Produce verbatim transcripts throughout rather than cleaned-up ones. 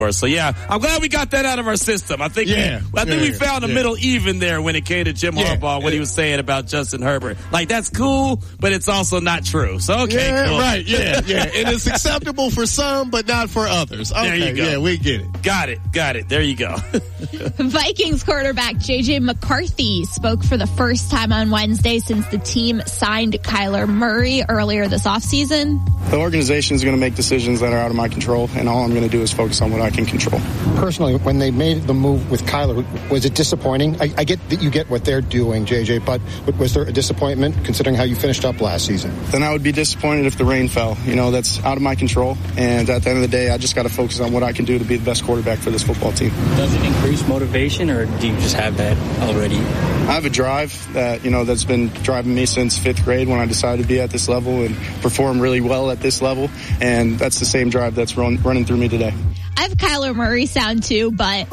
forth. So, yeah, I'm glad we got that out of our system. I think, yeah, we, I think yeah, we found a yeah. middle even there when it came to Jim yeah, Harbaugh, what yeah. he was saying about Justin Herbert. Like, that's cool, but it's also not true. So, okay, yeah, cool. right, yeah, yeah. And it's acceptable for some, but not for others. Okay, there you go. Yeah, we get it. Got it, got it. There you go. Vikings quarterback J J McCarthy spoke for the first time on Wednesday since the team signed Kyler Murray earlier this offseason. The organization is going to make decisions that are out of my control, and all I'm going to do is focus on what I can control. Personally, when they made the move with Kyler, was it disappointing? I, I get that you get what they're doing, J J, but was there a disappointment considering how you finished up last season? Then I would be disappointed if the rain fell. You know, that's out of my control, and at the end of the day, I just got to focus on what I can do to be the best quarterback for this football team. Does it increase motivation, or do you just have that already? I have a drive that, you know, that's been driving me since fifth grade when I decided to be at this level and perform really well at this level, and that's the same drive that's run, running through me today. I have Kyler Murray sound too, but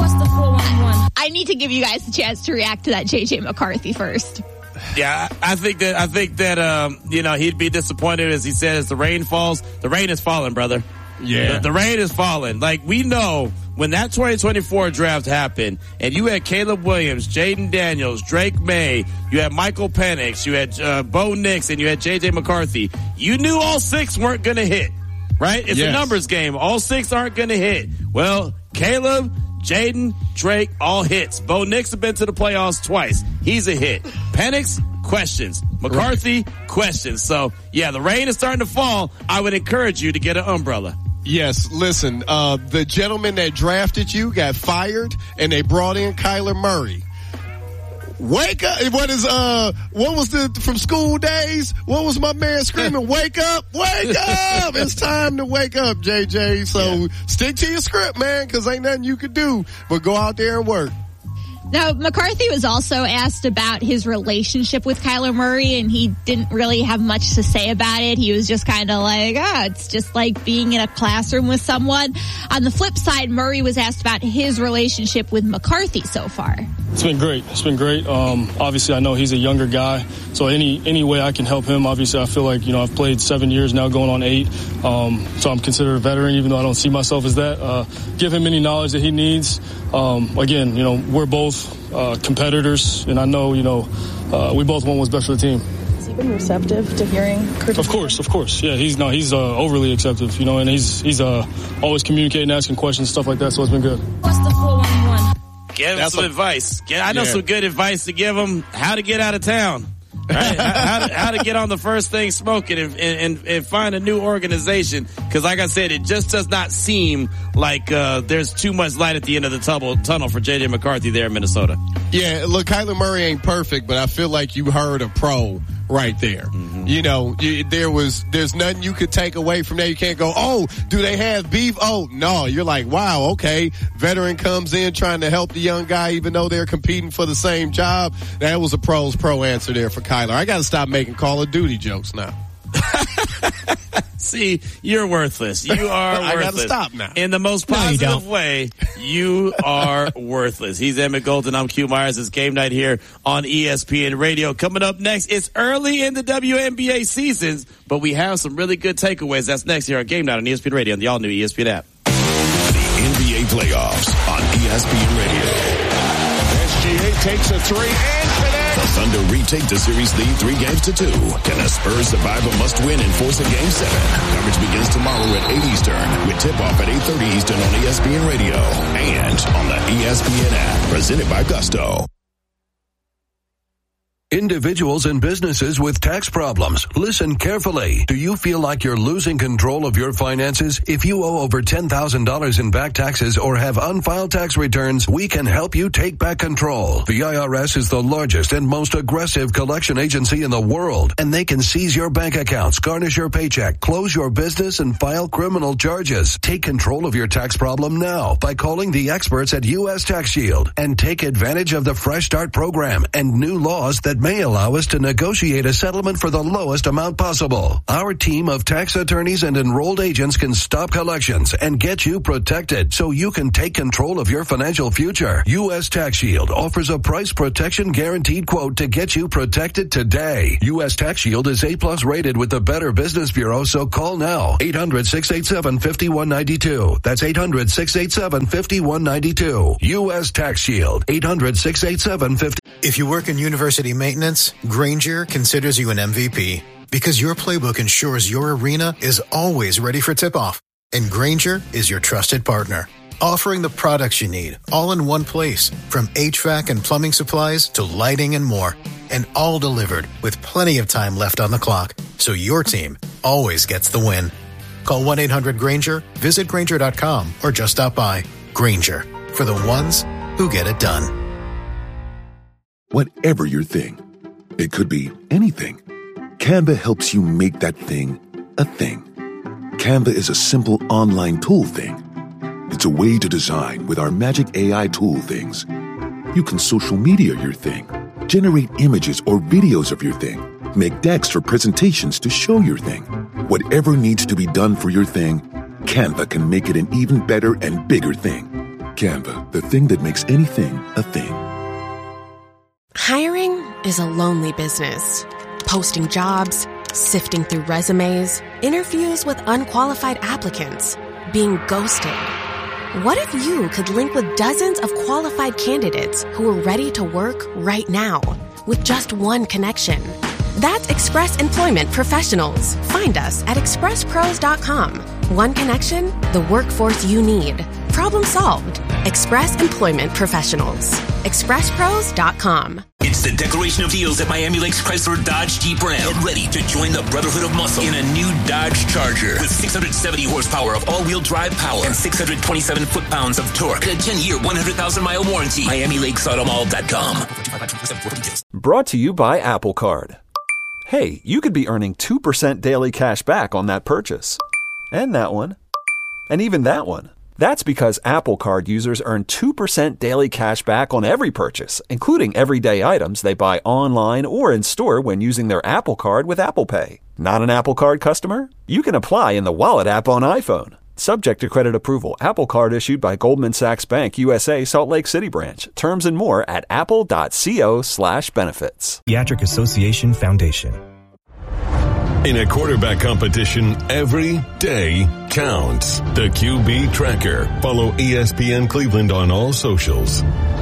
I need to give you guys a chance to react to that J J McCarthy first. Yeah, I think that I think that um, you know, he'd be disappointed, as he said, as the rain falls. The rain is falling, brother. Yeah, the, the rain is falling. Like, we know when that twenty twenty-four draft happened, and you had Caleb Williams, Jaden Daniels, Drake May, you had Michael Penix, you had uh, Bo Nix, and you had J J McCarthy. You knew all six weren't going to hit, right? It's yes. a numbers game. All six aren't going to hit. Well, Caleb, Jaden, Drake, all hits. Bo Nix have been to the playoffs twice. He's a hit. Penix, questions. McCarthy, right. questions. So, yeah, the rain is starting to fall. I would encourage you to get an umbrella. Yes, listen, uh, the gentleman that drafted you got fired, and they brought in Kyler Murray. Wake up! What is uh? What was the from school days? What was my man screaming? Wake up! Wake up! It's time to wake up, J J. So yeah. stick to your script, man, because ain't nothing you could do but go out there and work. Now, McCarthy was also asked about his relationship with Kyler Murray, and he didn't really have much to say about it. He was just kind of like, ah, oh, it's just like being in a classroom with someone. On the flip side, Murray was asked about his relationship with McCarthy so far. It's been great. It's been great. Um, obviously, I know he's a younger guy, so any any way I can help him, obviously, I feel like, you know, I've played seven years now, going on eight, um, so I'm considered a veteran, even though I don't see myself as that. Uh, give him any knowledge that he needs. Um, again, you know, we're both uh, competitors, and I know, you know, uh, we both want what's best for the team. Has he been receptive to hearing criticism? Of course, of course. Yeah, he's no, he's uh, overly acceptive, you know, and he's he's uh, always communicating, asking questions, stuff like that, so it's been good. What's the four one one? Give him That's some a, advice. I know yeah. some good advice to give him. How to get out of town. Right? how, to, how to get on the first thing smoking and, and, and find a new organization. Because like I said, it just does not seem like uh, there's too much light at the end of the tunnel, tunnel for J J McCarthy there in Minnesota. Yeah, look, Kyler Murray ain't perfect, but I feel like you heard a pro right there. Mm-hmm. You know, you, there was, there's nothing you could take away from there. You can't go, oh, do they have beef? Oh, no. You're like, wow, okay. Veteran comes in trying to help the young guy, even though they're competing for the same job. That was a pro's pro answer there for Kyler. I got to stop making Call of Duty jokes now. See, you're worthless. You are I worthless. gotta stop now. In the most positive no, way, you are worthless. He's Emmett Golden. I'm Q Myers. It's game night here on E S P N Radio. Coming up next, it's early in the W N B A seasons, but we have some really good takeaways. That's next here on Game Night on E S P N Radio and the all-new E S P N app. The N B A playoffs on E S P N Radio. S G A takes a three and connects. The Thunder retake the series lead three games to two. Can the Spurs survive a must-win and force a game seven? Coverage begins tomorrow at eight Eastern with tip-off at eight thirty Eastern on E S P N Radio and on the E S P N app. Presented by Gusto. Individuals and businesses with tax problems, listen carefully. Do you feel like you're losing control of your finances? If you owe over ten thousand dollars in back taxes or have unfiled tax returns, we can help you take back control. The I R S is the largest and most aggressive collection agency in the world, and they can seize your bank accounts, garnish your paycheck, close your business, and file criminal charges. Take control of your tax problem now by calling the experts at U S Tax Shield and take advantage of the Fresh Start program and new laws that may allow us to negotiate a settlement for the lowest amount possible. Our team of tax attorneys and enrolled agents can stop collections and get you protected so you can take control of your financial future. U S Tax Shield offers a price protection guaranteed quote to get you protected today. U S Tax Shield is A plus rated with the Better Business Bureau, so call now. eight hundred, six eight seven, five one nine two. That's eight hundred, six eight seven, five one nine two. U S Tax Shield. eight hundred, six eight seven, five. If you work in university maintenance, Grainger considers you an M V P because your playbook ensures your arena is always ready for tip-off. And Grainger is your trusted partner, offering the products you need all in one place, from H V A C and plumbing supplies to lighting and more, and all delivered with plenty of time left on the clock, so your team always gets the win. Call one eight hundred Grainger, visit Grainger dot com, or just stop by. Grainger, for the ones who get it done. Whatever your thing, it could be anything. Canva helps you make that thing a thing. Canva is a simple online tool thing. It's a way to design with our magic A I tool things. You can social media your thing, generate images or videos of your thing, make decks for presentations to show your thing. Whatever needs to be done for your thing, Canva can make it an even better and bigger thing. Canva, the thing that makes anything a thing. Hiring is a lonely business. Posting jobs, sifting through resumes, interviews with unqualified applicants, being ghosted. What if you could link with dozens of qualified candidates who are ready to work right now with just one connection? That's Express Employment Professionals. Find us at express pros dot com. One connection, the workforce you need. Problem solved. Express Employment Professionals. express pros dot com. It's the Declaration of Deals at Miami Lakes Chrysler Dodge Jeep Ram. Get ready to join the Brotherhood of Muscle in a new Dodge Charger with six hundred seventy horsepower of all-wheel drive power and six hundred twenty-seven foot-pounds of torque and a ten-year, one hundred thousand mile warranty. Miami Lakes Auto Mall dot com. Brought to you by Apple Card. Hey, you could be earning two percent daily cash back on that purchase. And that one. And even that one. That's because Apple Card users earn two percent daily cash back on every purchase, including everyday items they buy online or in store when using their Apple Card with Apple Pay. Not an Apple Card customer? You can apply in the Wallet app on iPhone. Subject to credit approval. Apple Card issued by Goldman Sachs Bank U S A Salt Lake City branch. Terms and more at apple.co slash benefits. Pediatric Association Foundation. In a quarterback competition, every day counts. The Q B Tracker. Follow E S P N Cleveland on all socials.